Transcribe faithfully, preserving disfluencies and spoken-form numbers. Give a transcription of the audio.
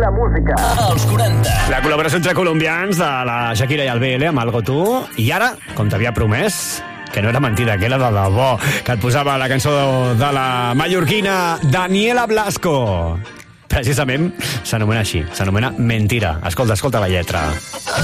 la música. Els quaranta. La col·laboració entre colombians de la Shakira i el B L amb Algo Tu. I ara, com t'havia promès, que no era mentida, que era de debò, que et posava la cançó de la mallorquina Daniela Blasco. Precisament s'anomena així, s'anomena Mentira. Escolta, escolta la lletra.